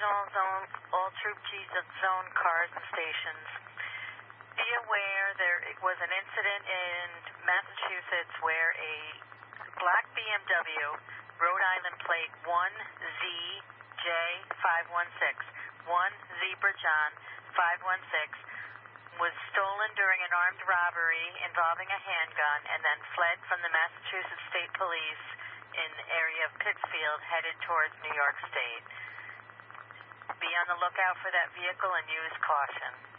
all troop chiefs of zone cars and stations. Be aware there was an incident in Massachusetts where a black BMW, Rhode Island plate 1ZJ516, 1 Zebra John 516, was stolen during an armed robbery involving a handgun and then fled from the Massachusetts State Police in the area of Pittsfield headed towards New York State. Be on the lookout for that vehicle and use caution.